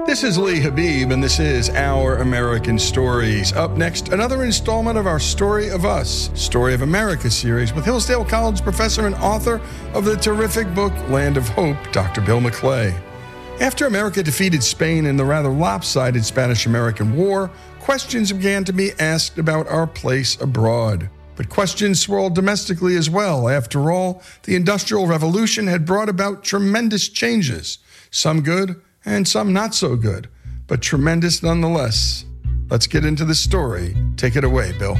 This is Lee Habib, and this is Our American Stories. Up next, another installment of our Story of Us, Story of America series with Hillsdale College professor and author of the terrific book Land of Hope, Dr. Bill McClay. After America defeated Spain in the rather lopsided Spanish-American War, questions began to be asked about our place abroad. But questions swirled domestically as well. After all, the Industrial Revolution had brought about tremendous changes, some good and some not so good, but tremendous nonetheless. Let's get into the story. Take it away, Bill.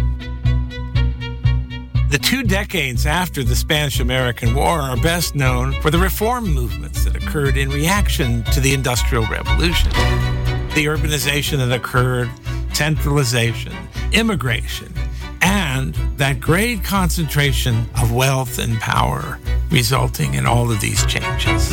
The 2 decades after the Spanish-American War are best known for the reform movements that occurred in reaction to the Industrial Revolution. The urbanization that occurred, centralization, immigration, and that great concentration of wealth and power resulting in all of these changes.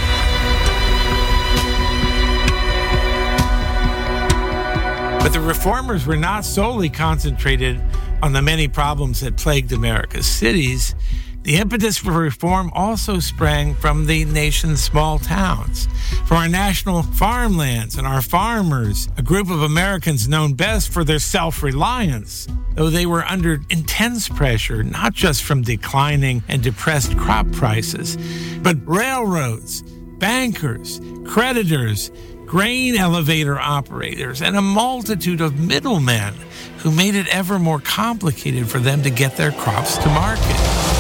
But the reformers were not solely concentrated on the many problems that plagued America's cities. The impetus for reform also sprang from the nation's small towns, from our national farmlands and our farmers, a group of Americans known best for their self-reliance, though they were under intense pressure, not just from declining and depressed crop prices, but railroads, bankers, creditors, grain elevator operators, and a multitude of middlemen who made it ever more complicated for them to get their crops to market.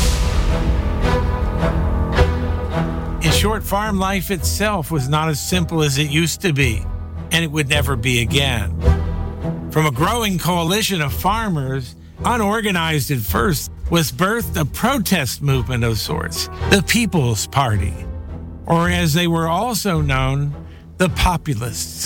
In short, farm life itself was not as simple as it used to be, and it would never be again. From a growing coalition of farmers, unorganized at first, was birthed a protest movement of sorts, the People's Party, or as they were also known, the Populists.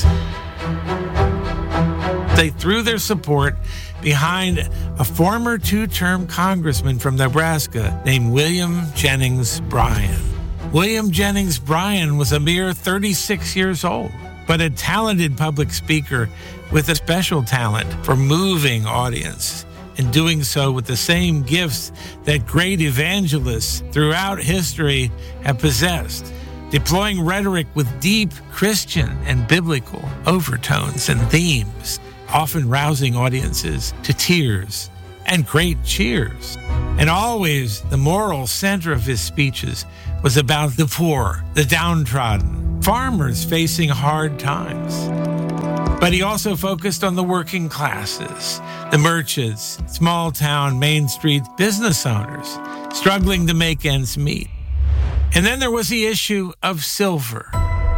They threw their support behind a former 2-term congressman from Nebraska named William Jennings Bryan. William Jennings Bryan was a mere 36 years old, but a talented public speaker with a special talent for moving audience, and doing so with the same gifts that great evangelists throughout history have possessed, deploying rhetoric with deep Christian and biblical overtones and themes, often rousing audiences to tears and great cheers. And always the moral center of his speeches was about the poor, the downtrodden, farmers facing hard times. But he also focused on the working classes, the merchants, small-town, Main Street business owners, struggling to make ends meet. And then there was the issue of silver.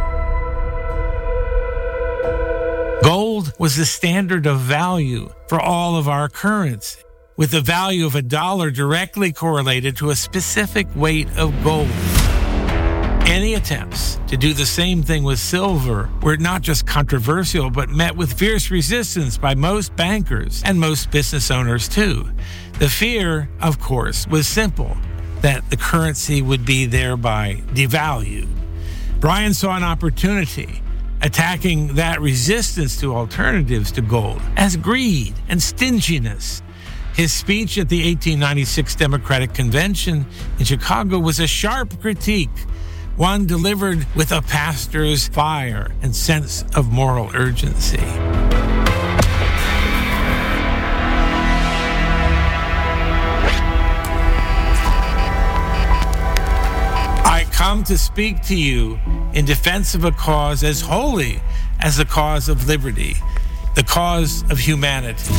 Gold was the standard of value for all of our currency, with the value of $1 directly correlated to a specific weight of gold. Any attempts to do the same thing with silver were not just controversial, but met with fierce resistance by most bankers and most business owners too. The fear, of course, was simple: that the currency would be thereby devalued. Bryan saw an opportunity, attacking that resistance to alternatives to gold as greed and stinginess. His speech at the 1896 Democratic Convention in Chicago was a sharp critique, one delivered with a pastor's fire and sense of moral urgency. Come to speak to you in defense of a cause as holy as the cause of liberty, the cause of humanity.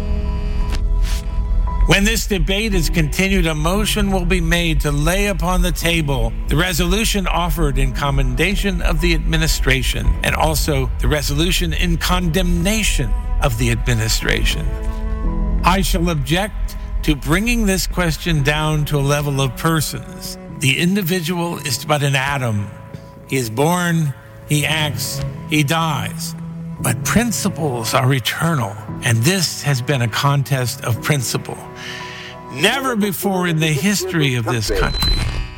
When this debate is continued, a motion will be made to lay upon the table the resolution offered in commendation of the administration, and also the resolution in condemnation of the administration. I shall object to bringing this question down to a level of persons. The individual is but an atom. He is born, he acts, he dies. But principles are eternal, and this has been a contest of principle. Never before in the history of this country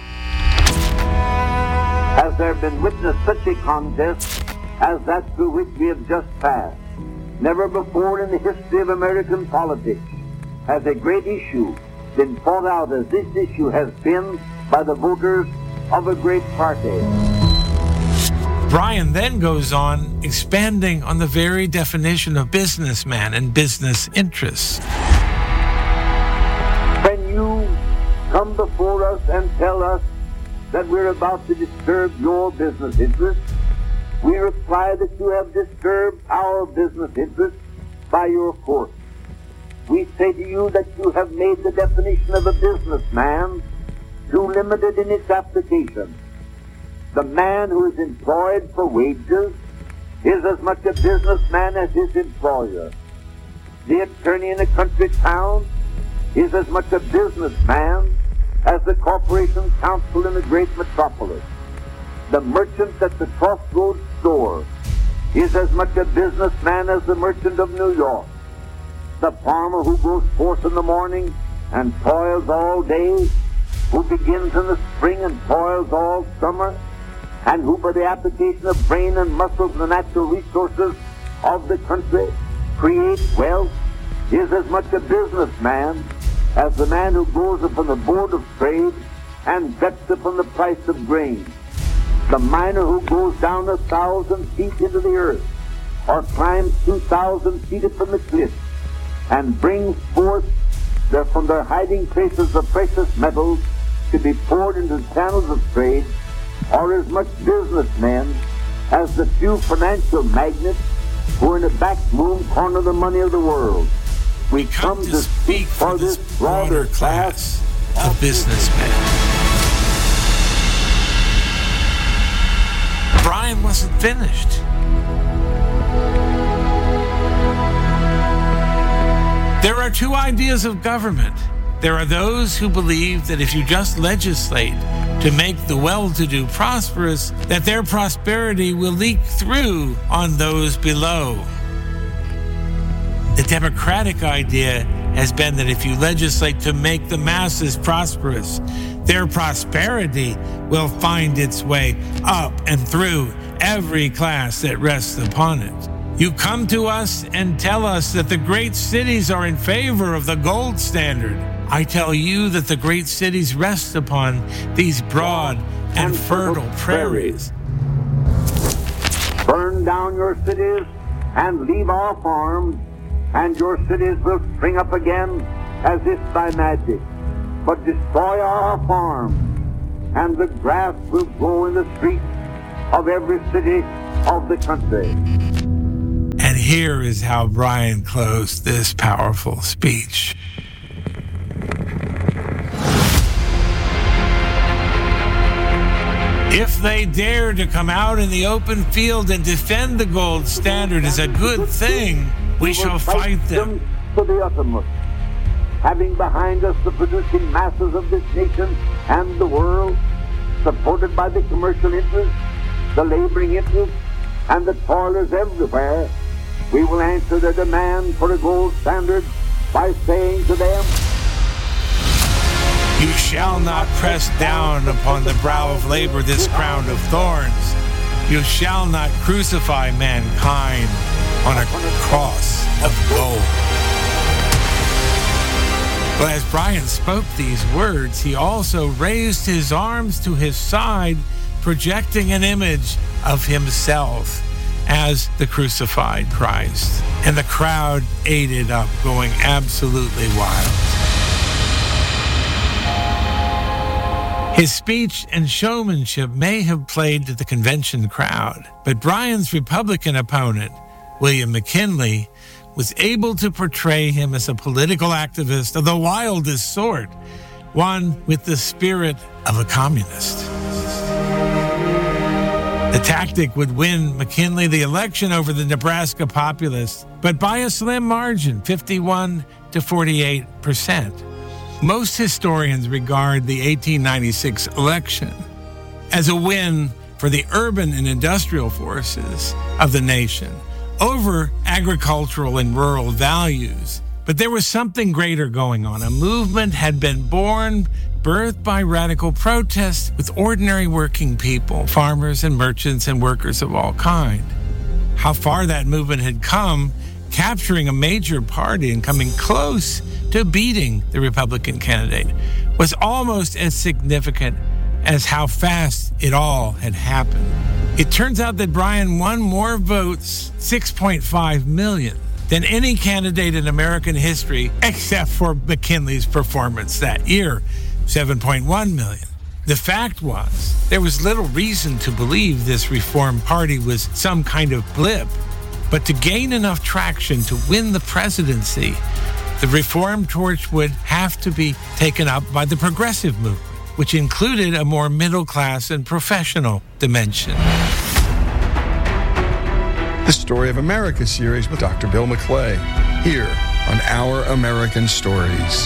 has there been witnessed such a contest as that through which we have just passed. Never before in the history of American politics has a great issue been fought out as this issue has been by the voters of a great party. Bryan then goes on expanding on the very definition of businessman and business interests. When you come before us and tell us that we're about to disturb your business interests, we reply that you have disturbed our business interests by your course. We say to you that you have made the definition of a businessman too limited in its application. The man who is employed for wages is as much a businessman as his employer. The attorney in a country town is as much a businessman as the corporation counsel in a great metropolis. The merchant at the crossroads store is as much a businessman as the merchant of New York. The farmer who goes forth in the morning and toils all day, who begins in the spring and toils all summer, and who by the application of brain and muscles and the natural resources of the country creates wealth, is as much a businessman as the man who goes upon the board of trade and bets upon the price of grain. The miner who goes down 1,000 feet into the earth or climbs 2,000 feet upon the cliff and brings forth from their hiding places the precious metals to be poured into the channels of trade are as much businessmen as the few financial magnates who are in the back room corner of the money of the world. We come to speak for this broader class of businessmen. Bryan wasn't finished. There are two ideas of government. There are those who believe that if you just legislate to make the well-to-do prosperous, that their prosperity will leak through on those below. The democratic idea has been that if you legislate to make the masses prosperous, their prosperity will find its way up and through every class that rests upon it. You come to us and tell us that the great cities are in favor of the gold standard. I tell you that the great cities rest upon these broad and fertile prairies. Burn down your cities and leave our farms, and your cities will spring up again as if by magic. But destroy our farms, and the grass will grow in the streets of every city of the country. And here is how Bryan closed this powerful speech. If they dare to come out in the open field and defend the gold standard as a good thing, we shall fight them to the uttermost. Having behind us the producing masses of this nation and the world, supported by the commercial interests, the laboring interests, and the toilers everywhere, we will answer their demand for a gold standard by saying to them, you shall not press down upon the brow of labor this crown of thorns. You shall not crucify mankind on a cross of gold. But as Bryan spoke these words, he also raised his arms to his side, projecting an image of himself as the crucified Christ. And the crowd ate it up, going absolutely wild. His speech and showmanship may have played to the convention crowd, but Bryan's Republican opponent, William McKinley, was able to portray him as a political activist of the wildest sort, one with the spirit of a communist. The tactic would win McKinley the election over the Nebraska populists, but by a slim margin, 51 to 48%. Most historians regard the 1896 election as a win for the urban and industrial forces of the nation over agricultural and rural values. But there was something greater going on. A movement had been born, birthed by radical protests with ordinary working people, farmers and merchants and workers of all kind. How far that movement had come, capturing a major party and coming close to beating the Republican candidate, was almost as significant as how fast it all had happened. It turns out that Bryan won more votes, 6.5 million, than any candidate in American history, except for McKinley's performance that year, 7.1 million. The fact was, there was little reason to believe this Reform Party was some kind of blip, but to gain enough traction to win the presidency, the Reform torch would have to be taken up by the Progressive movement, which included a more middle-class and professional dimension. The Story of America series with Dr. Bill McClay, here on Our American Stories.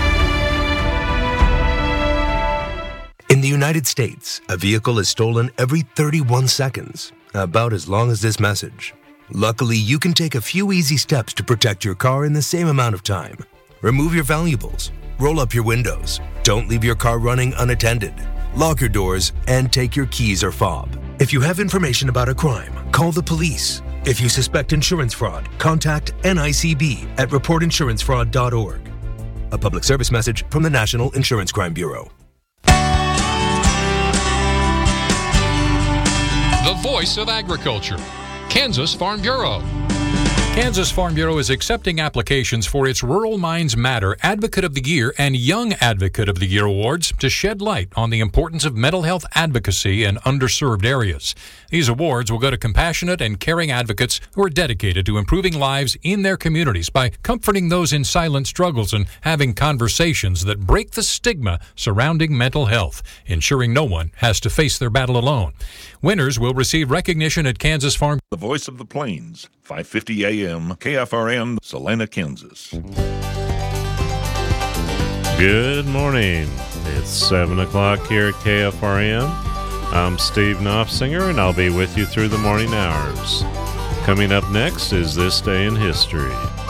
In the United States, a vehicle is stolen every 31 seconds, about as long as this message. Luckily, you can take a few easy steps to protect your car in the same amount of time. Remove your valuables, roll up your windows, don't leave your car running unattended, lock your doors, and take your keys or fob. If you have information about a crime, call the police. If you suspect insurance fraud, contact NICB at reportinsurancefraud.org. A public service message from the National Insurance Crime Bureau. The voice of agriculture, Kansas Farm Bureau. Kansas Farm Bureau is accepting applications for its Rural Minds Matter Advocate of the Year and Young Advocate of the Year awards to shed light on the importance of mental health advocacy in underserved areas. These awards will go to compassionate and caring advocates who are dedicated to improving lives in their communities by comforting those in silent struggles and having conversations that break the stigma surrounding mental health, ensuring no one has to face their battle alone. Winners will receive recognition at Kansas Farm. The Voice of the Plains, 5:50 a.m., KFRN, Salina, Kansas. Good morning. It's 7 o'clock here at KFRN. I'm Steve Knopfsinger, and I'll be with you through the morning hours. Coming up next is This Day in History.